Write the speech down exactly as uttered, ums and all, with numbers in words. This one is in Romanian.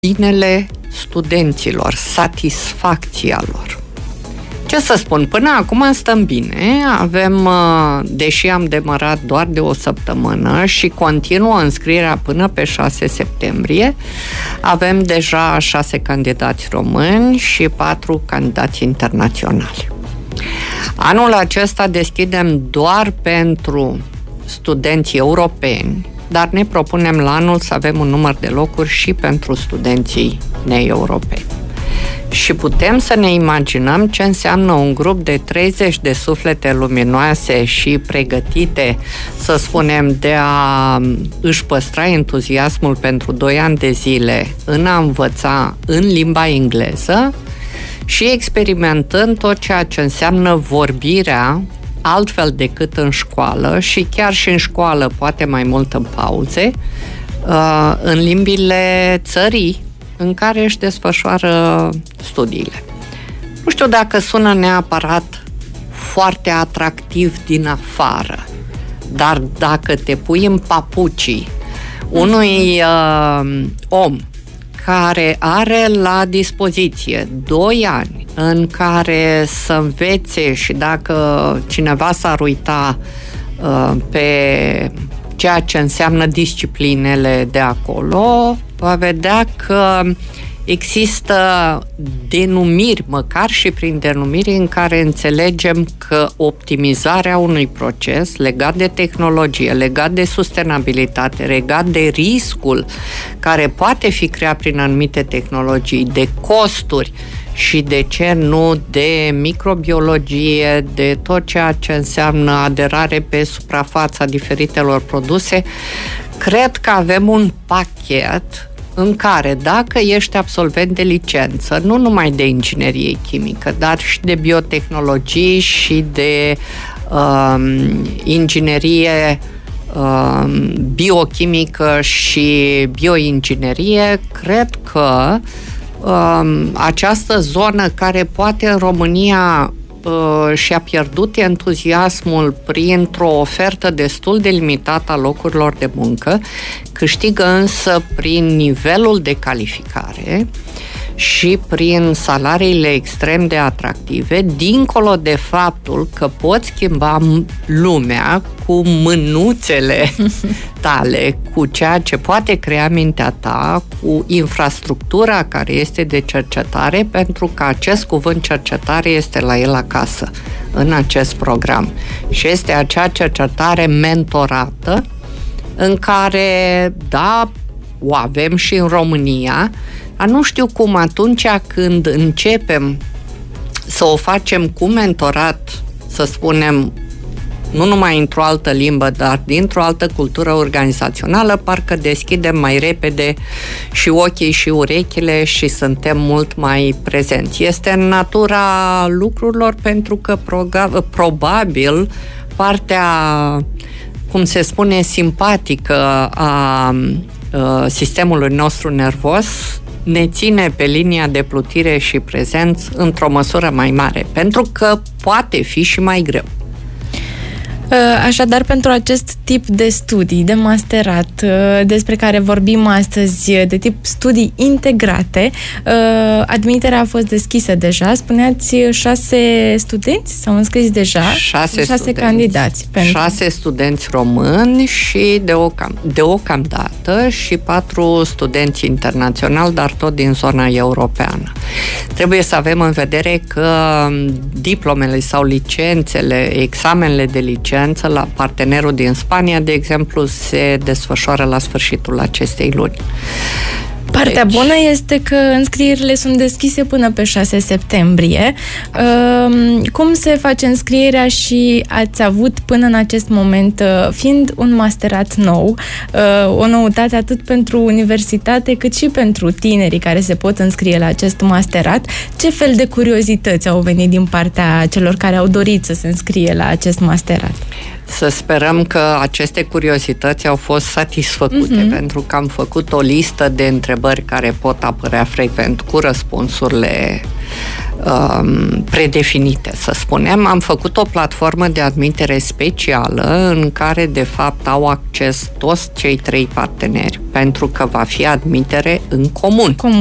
binele studenților, satisfacția lor. Ce să spun, până acum stăm bine, avem, deși am demarat doar de o săptămână și continuă înscrierea până pe șase septembrie, avem deja șase candidați români și patru candidați internaționali. Anul acesta deschidem doar pentru studenții europeni, dar ne propunem la anul să avem un număr de locuri și pentru studenții neeuropeni. Și putem să ne imaginăm ce înseamnă un grup de treizeci de suflete luminoase și pregătite, să spunem, de a își păstra entuziasmul pentru doi ani de zile în a învăța în limba engleză și experimentând tot ceea ce înseamnă vorbirea altfel decât în școală și chiar și în școală, poate mai mult în pauze, în limbile țării în care își desfășoară studiile. Nu știu dacă sună neapărat foarte atractiv din afară, dar dacă te pui în papucii unui uh, om care are la dispoziție doi ani în care să învețe și dacă cineva s-ar uita uh, pe ceea ce înseamnă disciplinele de acolo, va vedea că există denumiri, măcar și prin denumiri, în care înțelegem că optimizarea unui proces legat de tehnologie, legat de sustenabilitate, legat de riscul care poate fi creat prin anumite tehnologii, de costuri și de ce nu de microbiologie, de tot ceea ce înseamnă aderare pe suprafața diferitelor produse, cred că avem un pachet în care, dacă ești absolvent de licență, nu numai de inginerie chimică, dar și de biotehnologii și de um, inginerie um, biochimică și bioinginerie, cred că um, această zonă care poate în România uh, și-a pierdut entuziasmul printr-o ofertă destul de limitată a locurilor de muncă, câștigă însă prin nivelul de calificare și prin salariile extrem de atractive, dincolo de faptul că poți schimba lumea cu mânuțele tale, cu ceea ce poate crea mintea ta, cu infrastructura care este de cercetare, pentru că acest cuvânt cercetare este la el acasă, în acest program. Și este acea cercetare mentorată, în care, da, o avem și în România, dar nu știu cum atunci când începem să o facem cu mentorat, să spunem, nu numai într-o altă limbă, dar dintr-o altă cultură organizațională, parcă deschidem mai repede și ochii și urechile și suntem mult mai prezenți. Este în natura lucrurilor, pentru că probabil partea, cum se spune, simpatică a sistemului nostru nervos ne ține pe linia de plutire și prezență într-o măsură mai mare, pentru că poate fi și mai greu. Așadar, pentru acest tip de studii, de masterat, despre care vorbim astăzi, de tip studii integrate, admiterea a fost deschisă deja. Spuneați șase studenți s-au înscris deja? Șase, șase studenți. candidați. Pentru... Șase studenți români și deocam, deocamdată și patru studenți internaționali, dar tot din zona europeană. Trebuie să avem în vedere că diplomele sau licențele, examenele de licență la partenerul din Spania, de exemplu, se desfășoară la sfârșitul acestei luni. Partea deci... bună este că înscrierile sunt deschise până pe șase septembrie. Cum se face înscrierea și ați avut până în acest moment, fiind un masterat nou, o noutate atât pentru universitate cât și pentru tinerii care se pot înscrie la acest masterat, ce fel de curiozități au venit din partea celor care au dorit să se înscrie la acest masterat? Să sperăm că aceste curiozități au fost satisfăcute, uh-huh. pentru că am făcut o listă de întrebări care pot apărea frecvent cu răspunsurile predefinite, să spunem. Am făcut o platformă de admitere specială în care, de fapt, au acces toți cei trei parteneri, pentru că va fi admitere în comun. Comun.